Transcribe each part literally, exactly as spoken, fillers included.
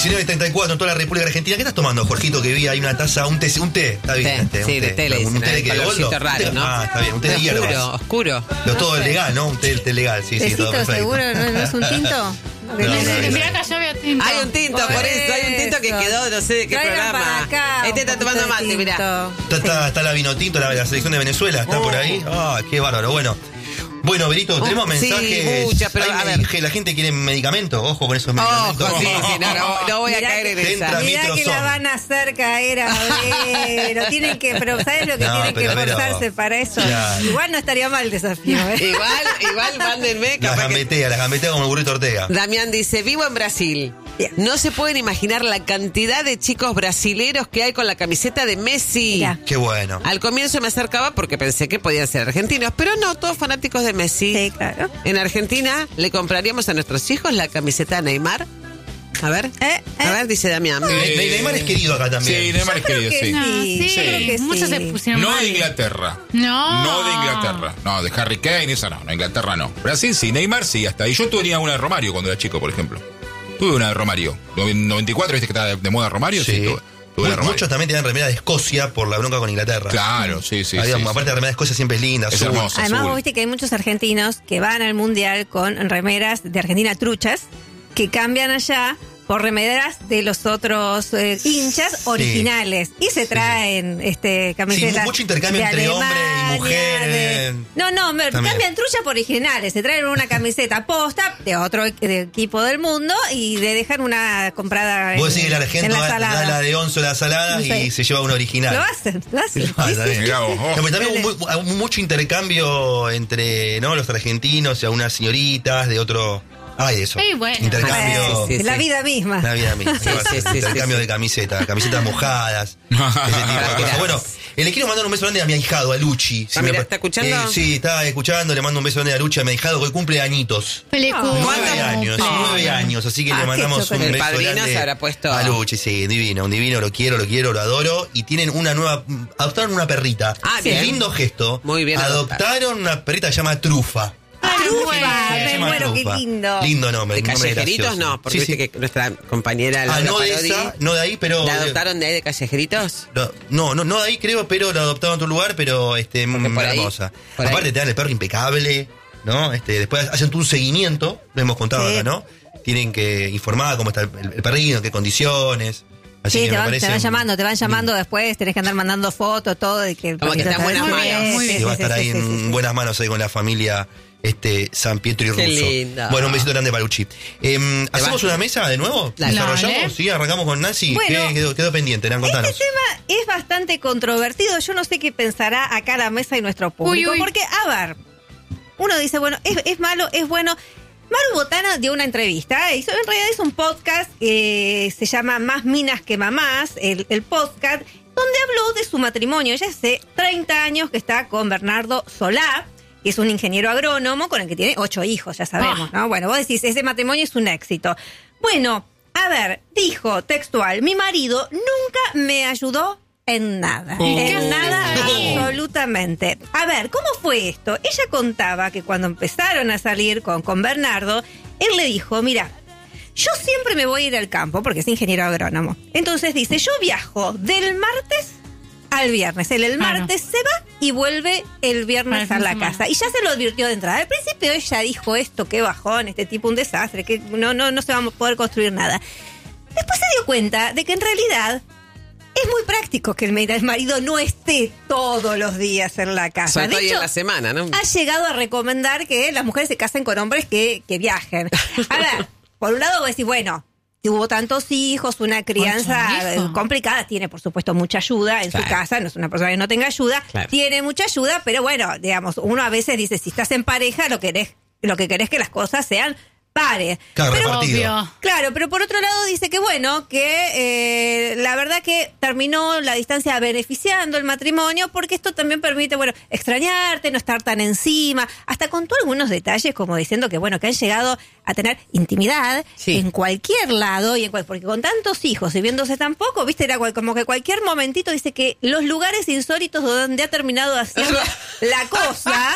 diecinueve treinta y cuatro en toda la República Argentina. ¿Qué estás tomando, Jorgito? Que vi ahí una taza, un té, un té. Está bien, té, té, sí, un de té. té le dicen, un té de el qué, de colorcito boldo? raro, ¿no? Ah, está bien, un té de hierbas. Oscuro, oscuro. Pero todo legal, ¿no? Un té, té legal, sí, sí, todo ¿Tecito perfecto. seguro? ¿No, no es un tinto? No, no, no. Mirá que yo veo tinto. Hay un tinto, por, Por eso, hay un tinto que eso. quedó, no sé de qué Traigan programa. para acá Este un está tomando poquito de mate, mirá. tinto. Está, está, está la vino tinto, la, la selección de Venezuela, está Oh. por ahí. Ah, qué bárbaro. Bueno, bueno, Berito, tenemos Oh, sí, mensajes. muchas, pero, Hay a medi- ver. La gente quiere medicamentos, ojo con esos Ojo, medicamentos. sí, sí, no, no, no voy a Mirá caer en que- Entra esa. mi- Mirá que Mitrozón. la van a hacer caer a ver. Tienen que, pero ¿sabes lo que No, tienen que pero, pero- esforzarse para eso? Claro. Igual no estaría mal el desafío, ¿eh? Igual, igual, mándenme. Las capaz que- gambetea, las gambetea como el burrito Ortega. Damián dice, vivo en Brasil. Bien. No se pueden imaginar la cantidad de chicos brasileros que hay con la camiseta de Messi. Mirá. Qué bueno. Al comienzo me acercaba porque pensé que podían ser argentinos, pero no, todos fanáticos de Messi. Sí, claro. En Argentina, ¿le compraríamos a nuestros hijos la camiseta de Neymar? A ver, Eh, a eh. ver, dice Damián. Ne- Ne- Neymar es querido acá también. Sí, Neymar es Creo querido, que sí. No, Sí, sí, creo que muchos sí. se pusieron No mal. de Inglaterra. No. No de Inglaterra. No, de Harry Kane, esa no. No, Inglaterra no. Brasil sí, Neymar sí, hasta ahí. Yo tenía una de Romario cuando era chico, por ejemplo. Tuve una de Romario. En noventa y cuatro, ¿viste que está de, de moda Romario? Sí, Sí. tuve, tuve una de Muchos Romario. también tenían remera de Escocia por la bronca con Inglaterra. Claro, sí, sí. Había- sí, aparte sí. la remera de Escocia siempre es linda, Es azul. hermosa. Además, azul. vos viste que hay muchos argentinos que van al mundial con remeras de Argentina truchas que cambian allá por remeras de los otros eh, hinchas originales y se traen este camisetas. Sí, mucho intercambio de entre hombres y Alemania, mujeres. de- No, no, me- También. cambian truchas por originales. Se traen una camiseta posta de otro e- de equipo del mundo y le dejan una comprada Vos en, decís que el en argento la da, salada. da la de once o la salada Sí. y se lleva una original. Lo hacen, lo hacen. Ah, Sí, está sí. bien. Mirá vos, oh. No, pero también hubo mu- hubo mucho intercambio entre ¿no? los argentinos y algunas señoritas de otro. Ay, eso. Sí, bueno. Intercambio. Sí, sí, la sí. vida misma. La vida misma. Sí, sí, sí, intercambio sí, de camisetas, camisetas mojadas, ese tipo de cosas. Bueno, eh, le quiero mandar un beso grande a mi ahijado, a Luchi. Ah, mira, ¿está escuchando? Eh, sí, está escuchando, le mando un beso grande a Luchi, a mi ahijado, que hoy cumple añitos. Feliz ¿Cuánto? Nueve cumple. años, No. nueve años, así que Ah, le qué mandamos un chocolate. beso El padrino grande se habrá puesto- a Luchi, sí, divino, un divino, lo quiero, lo quiero, lo adoro. Y tienen una nueva, adoptaron una perrita. Ah, Qué bien. lindo gesto. Muy bien Adoptaron una perrita que se llama Trufa. Trufa, Se me llama muero, qué Trufa. lindo. Lindo nombre. ¿De un nombre callejeritos? gracioso. No, porque Sí, viste sí. que nuestra compañera Ah, Laura no de Parodi, esa, no de ahí, pero. ¿la adoptaron de ahí de callejeritos? No, no, no de ahí creo, pero la adoptaron en otro lugar, pero este, Porque muy por ahí- hermosa. por ahí- Aparte te dan el perro impecable, ¿no? Este, después hacen todo un seguimiento, lo hemos contado Sí. acá, ¿no? Tienen que informar cómo está el, el perrito, en qué condiciones. Así Sí, que te me van, parece te van un- llamando, te van llamando después, tenés que andar mandando fotos, todo, de que el Como que perrito está en buenas muy manos. bien, Muy sí, bien. que va a sí, estar sí, ahí sí, en sí, sí. buenas manos ahí con la familia este San Pietro y Qué Russo. lindo. Bueno, un besito grande para Luchi. Eh, ¿Hacemos va. una mesa de nuevo? Dale. ¿Desarrollamos? Dale. Sí, arrancamos con Nancy. Bueno, ¿Qué quedó, quedó pendiente? Nan, contanos. Este tema es bastante controvertido. Yo no sé qué pensará acá la mesa y nuestro público. Uy, uy. Porque, a ver, uno dice, bueno, es, es malo, es bueno. Maru Botana dio una entrevista. Hizo, en realidad es un podcast que se llama Más Minas que Mamás, el, el podcast, donde habló de su matrimonio. Ella hace treinta años que está con Bernardo Solá, que es un ingeniero agrónomo con el que tiene ocho hijos, ya sabemos, ¿no? Bueno, vos decís, ese matrimonio es un éxito. Bueno, a ver, dijo textual, mi marido nunca me ayudó en nada. Oh. En nada, No. absolutamente. A ver, ¿cómo fue esto? Ella contaba que cuando empezaron a salir con, con Bernardo, él le dijo, mira, yo siempre me voy a ir al campo, porque es ingeniero agrónomo. Entonces dice, yo viajo del martes al viernes. Él el Claro. martes se va y vuelve el viernes Para a el la fin de semana. casa. Y ya se lo advirtió de entrada. Al principio ella dijo esto, qué bajón, este tipo un desastre, que no, no, no se va a poder construir nada. Después se dio cuenta de que en realidad es muy práctico que el el marido no esté todos los días en la casa. Sobre De todo ahí hecho, en la semana, ¿no? ha llegado a recomendar que las mujeres se casen con hombres que, que viajen. A ver, por un lado vos decís, bueno, si hubo tantos hijos, una crianza Ocho eh, hijos. complicada, tiene por supuesto mucha ayuda en Claro. su casa, no es una persona que no tenga ayuda, Claro. tiene mucha ayuda, pero bueno, digamos, uno a veces dice, si estás en pareja, lo querés, lo que querés que las cosas sean pares. Claro, Pero- repartido. Obvio. Claro, pero por otro lado dice que bueno, que eh, la verdad que terminó la distancia beneficiando el matrimonio porque esto también permite, bueno, extrañarte, no estar tan encima. Hasta contó algunos detalles como diciendo que bueno, que han llegado a tener intimidad Sí. en cualquier lado y en cual, porque con tantos hijos y viéndose tan poco, viste, era cual- como que cualquier momentito dice que los lugares insólitos donde ha terminado haciendo la cosa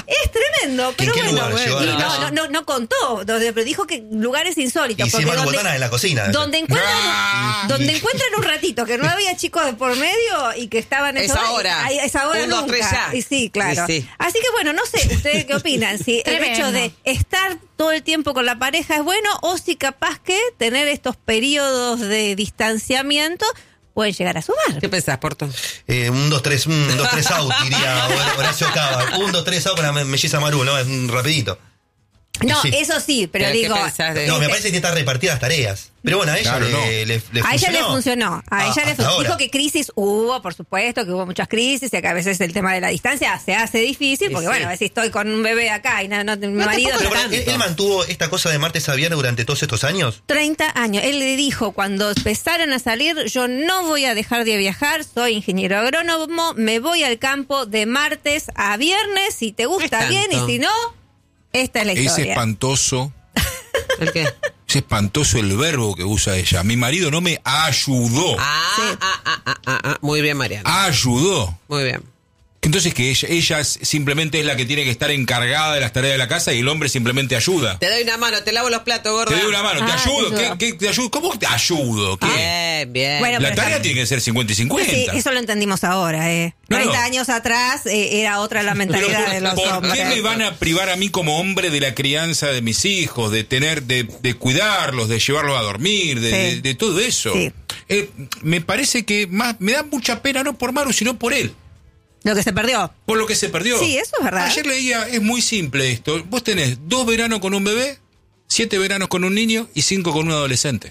Es tremendo, pero qué bueno. lugar llegó a Y la no, casa? no, no, no contó, donde- pero dijo que lugares insólitos. Y si porque Maru donde- Botana en la cocina. Donde encuentran, Ah. donde encuentran un ratito que no había chicos de por medio y que estaban Es esos- ahora. Ay, es ahora Un, dos, nunca. tres, ya. Y sí, claro. Y sí. Así que bueno, no sé, ¿ustedes qué opinan? Si el Tremendo. hecho de estar todo el tiempo con la pareja es bueno o si capaz que tener estos periodos de distanciamiento pueden llegar a sumar. ¿Qué pensás, Porto? Eh, un, dos, tres, un, dos, tres out, diría Horacio Cava. Un, dos, tres out con la me- melliza Maru, ¿no? Es un rapidito. No, Sí. eso sí, pero, ¿Pero qué digo... pensás de- No, me parece que está repartidas las tareas. Pero bueno, a ella Claro, le, no. le, le A ella le funcionó. funcionó, a Ah, ella le hasta funcionó. ahora. Dijo que crisis hubo, por supuesto, que hubo muchas crisis y que a veces el tema de la distancia se hace difícil, Sí, porque sí. bueno, a ver si estoy con un bebé acá y no, no, mi marido... Pero, está- pero, ¿él, él mantuvo esta cosa de martes a viernes durante todos estos años? treinta años. Él le dijo, cuando empezaron a salir, yo no voy a dejar de viajar, soy ingeniero agrónomo, me voy al campo de martes a viernes, si te gusta Es bien y tanto. si no, esta es la Es historia. espantoso. ¿El qué? Es espantoso el verbo que usa ella. Mi marido no me ayudó. Ah, Sí. ah, ah, ah, ah, ah. Muy bien, Mariana. Ayudó. Muy bien. Entonces que ella, ella es- simplemente es la que tiene que estar encargada de las tareas de la casa y el hombre simplemente ayuda. Te doy una mano, te lavo los platos, gorda. Te doy una mano, te Ah, ayudo. te ¿Qué, ayudo. qué te ayudo? ¿Cómo te ayudo? ¿Qué? Bien, bien. Bueno, La pero tarea está- tiene que ser cincuenta y Sí, cincuenta. eso lo entendimos ahora. Eh. No, no. treinta años atrás eh, era otra la Pero, mentalidad de los ¿por hombres. qué me van a privar a mí como hombre de la crianza de mis hijos, de tener, de, de cuidarlos, de llevarlos a dormir, de, Sí. de- de todo eso? Sí. Eh, me parece que más me da mucha pena no por Maru, sino por él, Lo que se perdió. por lo que se perdió. Sí, eso es verdad. Ayer leía, es muy simple esto. Vos tenés dos veranos con un bebé, siete veranos con un niño y cinco con un adolescente.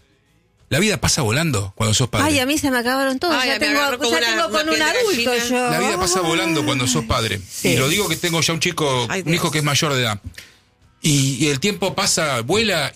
La vida pasa volando cuando sos padre. Ay, a mí se me acabaron todos. Ay, ya me tengo, agarró como ya una- tengo una con un piel de adulto gallina. yo. La vida pasa volando cuando sos padre. Sí. Y lo digo que tengo ya un chico, Ay, un hijo Dios. que es mayor de edad. Y, y el tiempo pasa, vuela,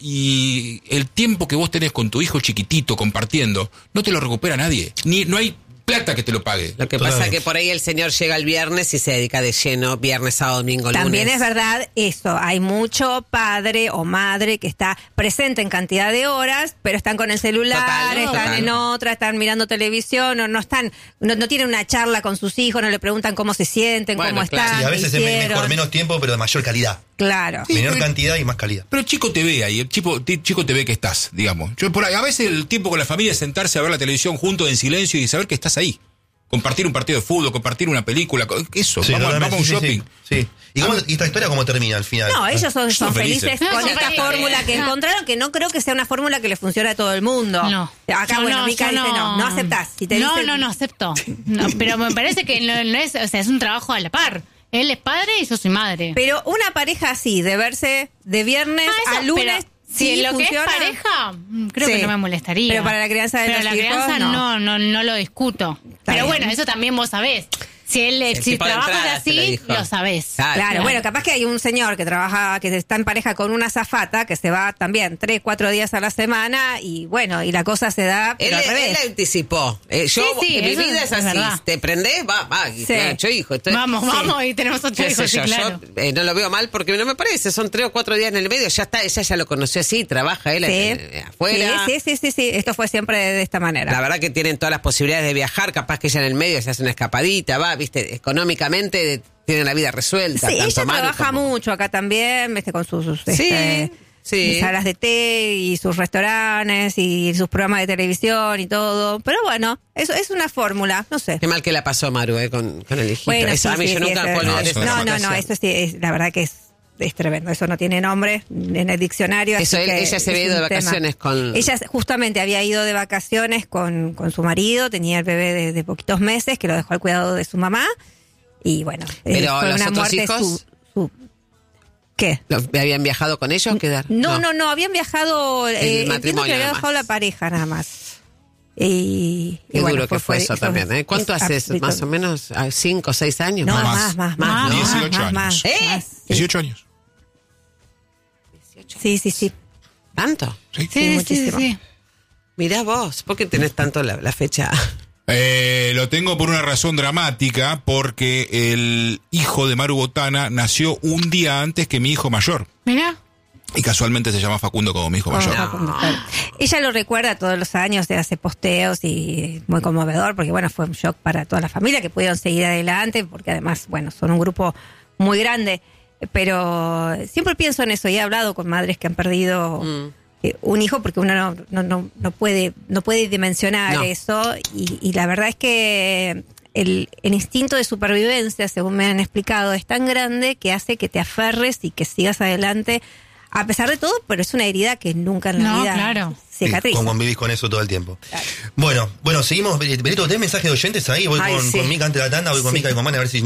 y el tiempo que vos tenés con tu hijo chiquitito compartiendo, no te lo recupera nadie. Ni no hay plata que te lo pague. Lo que pasa es Totalmente. que por ahí el señor llega el viernes y se dedica de lleno, viernes, sábado, domingo, También lunes. es verdad eso, hay mucho padre o madre que está presente en cantidad de horas, pero están con el celular, Total, están total. en otra, están mirando televisión, o no están, no, no tienen una charla con sus hijos, no le preguntan cómo se sienten, Bueno, cómo claro. están, Y a qué veces es me- hicieron. mejor, menos tiempo, pero de mayor calidad. Claro. Menor cantidad y más calidad. Pero el chico te ve ahí, el chico, ti- chico te ve que estás, digamos. Yo por ahí, a veces el tiempo con la familia es sentarse a ver la televisión juntos en silencio y saber que estás ahí. Compartir un partido de fútbol, compartir una película, co- eso, Sí, vamos, a- totalmente, vamos a un sí, shopping. Sí. sí. ¿Y, cómo- y esta historia cómo termina al final? No, ellos son, son Son felices, felices. con Son esta felices. fórmula que encontraron, que no creo que sea una fórmula que le funcione a todo el mundo. No. Acá, Yo bueno, no, Mica yo dice no, no aceptás. Si te no, dicen- no, no acepto. No, pero me parece que no, no es, o sea, es un trabajo a la par. Él es padre y yo soy madre. Pero una pareja así, de verse de viernes Ah, eso, a lunes, pero sí si lo funciona. que es pareja, mm, creo Sí. que no me molestaría. Pero para la crianza de Pero los la hijos, crianza no. no, no, no lo discuto. Está Pero bien. bueno, eso también vos sabés. Si él El si tipo de trabajas entrada se lo así, dijo. lo sabés. Claro. Claro, bueno, capaz que hay un señor que trabaja, que está en pareja con una azafata, que se va también tres, cuatro días a la semana, y bueno, y la cosa se da, Él, pero al él revés. anticipó. Eh, yo, Sí, sí, en mi eso vida es es así. verdad. ¿Te prendés? Va, va. Y Sí. tiene ocho hijos. Entonces- Vamos, Sí. vamos, y tenemos ocho Qué sé hijos, sí, yo, claro. yo, eh, no lo veo mal porque no me parece. Son tres o cuatro días en el medio. Ya está, ella ya lo conoció así, trabaja él Sí. eh, afuera. Sí, sí, sí, sí, sí, esto fue siempre de esta manera. La verdad que tienen todas las posibilidades de viajar. Capaz que ella en el medio se hace una escapadita, va, viste, económicamente tienen la vida resuelta. Sí, tanto ella Maru trabaja como- mucho acá también, ¿viste? Con sus, sus, Sí, este, sí. salas de té y sus restaurantes y sus programas de televisión y todo. Pero bueno, eso es una fórmula, no sé. Qué mal que la pasó Maru eh, con, con el hijito. Bueno, Eso, sí, a mí sí, yo sí, nunca es- me puedo olvidar no, esa no, no, no, ocasión. eso sí, es, la verdad que es, es tremendo. Eso no tiene nombre en el diccionario. Eso, así él- que ella se es había ido un de tema. vacaciones con- Ella justamente había ido de vacaciones con, con su marido, tenía el bebé de, de poquitos meses, que lo dejó al cuidado de su mamá. Y bueno, eh, Pero fue los una otros muerte hijos, su, su- ¿Qué? ¿Lo- ¿Habían viajado con ellos? ¿Quedar? No, no, no, habían viajado, El eh, entiendo matrimonio que había nada dejado más. la pareja nada más. Y, y Qué bueno, duro que fue eso también, ¿eh? ¿Cuánto es hace? absoluto. ¿Más o menos? ¿A ¿Cinco o seis años? No, Más. más, más, más. Más, más, dieciocho más, años. más, ¿Eh? más. dieciocho años. Sí, sí, sí. ¿Tanto? Sí. Sí, sí, sí, muchísimo. sí. Mirá vos, ¿por qué tenés tanto la, la fecha? Eh, lo tengo por una razón dramática, porque el hijo de Maru Botana nació un día antes que mi hijo mayor. Mirá. Y casualmente se llama Facundo como mi hijo mayor. Ah, ella lo recuerda todos los años, se hace posteos y es muy conmovedor porque bueno, fue un shock para toda la familia que pudieron seguir adelante porque además, bueno, son un grupo muy grande. Pero siempre pienso en eso y he hablado con madres que han perdido mm. eh, un hijo porque uno no, no, no, no puede no puede dimensionar no. eso y, y la verdad es que el, el instinto de supervivencia, según me han explicado, es tan grande que hace que te aferres y que sigas adelante a pesar de todo, pero es una herida que nunca en la no, vida claro. cicatriza. Sí, convivís con eso todo el tiempo. Claro. Bueno, bueno, seguimos. Benito, ¿tenés mensajes de oyentes ahí? Voy Ay, con, sí. con Mica antes de la tanda, voy con Sí. Mica y con Mane a ver si...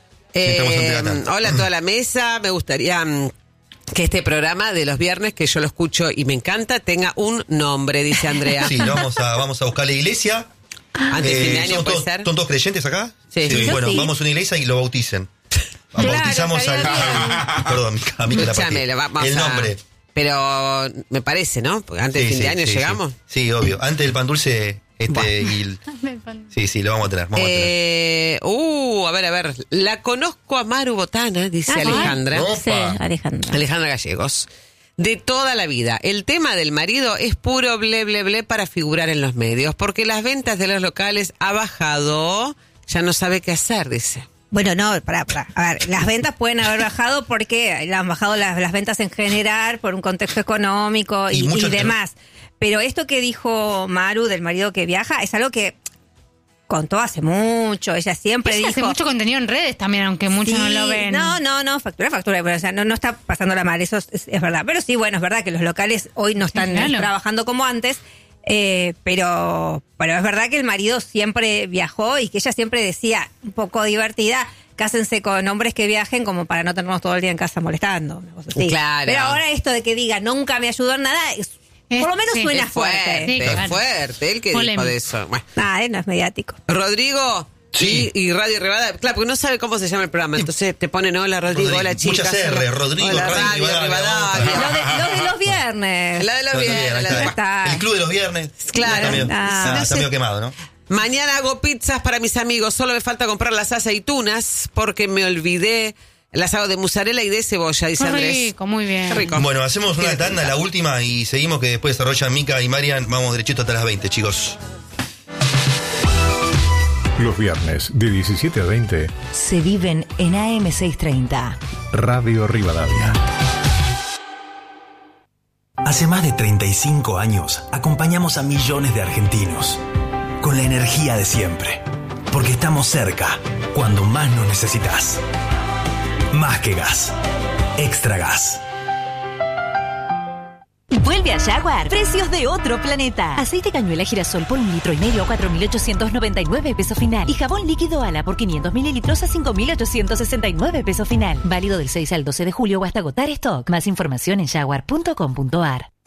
Eh, hola a toda la mesa, me gustaría um, que este programa de los viernes, que yo lo escucho y me encanta, tenga un nombre, dice Andrea. Sí, lo vamos a, vamos a buscar la iglesia. Antes de fin de año ¿son puede todos, ser. ¿Son todos creyentes acá? Sí. Yo Bueno, sí. vamos a una iglesia y lo bauticen. Claro, Bautizamos al... estaría Perdón, a mí que la Escúchame, partí. lo vamos El a- nombre. Pero me parece, ¿no? Porque antes Sí, del fin sí, de año sí, llegamos. Sí. Sí, obvio. Antes del pan dulce, este y el- Sí, sí, lo vamos a tener. Vamos a tener. Eh, uh, a ver, a ver. La conozco a Maru Botana, dice Ah, Alejandra. ¿no? Sí, Alejandra. Alejandra Gallegos. De toda la vida. El tema del marido es puro ble, ble, ble para figurar en los medios. Porque las ventas de los locales ha bajado. Ya no sabe qué hacer, dice. Bueno, no, para, para. A ver, las ventas pueden haber bajado porque han bajado las, las ventas en general por un contexto económico y, Y y muchas- demás. Pero esto que dijo Maru del marido que viaja es algo que contó hace mucho. Ella siempre Ella hace dijo... mucho contenido en redes también, aunque muchos Sí, no lo ven. No, no, no, factura, factura. Pero, o sea, no, no está pasándola mal, eso es, es verdad. Pero sí, bueno, es verdad que los locales hoy no están claro. trabajando como antes. Eh, pero, pero es verdad que el marido siempre viajó y que ella siempre decía, un poco divertida, cásense con hombres que viajen como para no tenernos todo el día en casa molestando. Una cosa así. Claro. Pero ahora esto de que diga nunca me ayudó en nada, es, Es- por lo menos sí, suena Es fuerte, fuerte. Sí, es claro. fuerte. Él que Polémico. dijo de eso. Bueno. Nada, eh, no es mediático. Rodrigo Sí. y, y Radio Rivadavia. Claro, porque no sabe cómo se llama el programa. Entonces te ponen hola Rodrigo, Rodrigo, hola chicas. muchas R, hola- Rodrigo, hola, Radio Radio Rivadavia, Rivadavia. Lo de, lo de los viernes. La de los Está bien, viernes. ahí la está. de- Ya está. El club de los viernes. Claro. Está medio, Ah. está- No está sé. medio quemado, ¿no? Mañana hago pizzas para mis amigos. Solo me falta comprar las aceitunas porque me olvidé. Las hago de mozzarella y de cebolla, dice Muy Andrés. rico, muy bien. Qué rico. Bueno, hacemos una Tiene tanda, pinta. la última, y seguimos que después desarrollan Mica y Marian. Vamos derechito hasta las veinte, chicos. Los viernes de diecisiete a veinte, Se viven en A M seiscientos treinta. Radio Rivadavia. Hace más de treinta y cinco años acompañamos a millones de argentinos con la energía de siempre, porque estamos cerca cuando más nos necesitas. Más que gas, extra gas. Vuelve a Jaguar. Precios de otro planeta. Aceite cañuela girasol por un litro y medio a cuatro mil ochocientos noventa y nueve pesos final. Y jabón líquido Ala por quinientos mililitros a cinco mil ochocientos sesenta y nueve pesos final. Válido del seis al doce de julio o hasta agotar stock. Más información en jaguar punto com punto ar.